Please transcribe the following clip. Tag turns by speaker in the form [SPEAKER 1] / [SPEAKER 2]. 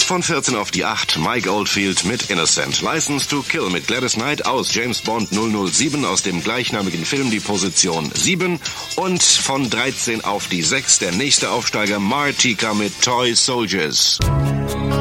[SPEAKER 1] von 14 auf die 8 Mike Oldfield mit Innocent. License to Kill mit Gladys Knight aus James Bond 007 aus dem gleichnamigen Film die Position 7. Und von 13 auf die 6 der nächste Aufsteiger Martika mit Toy Soldiers.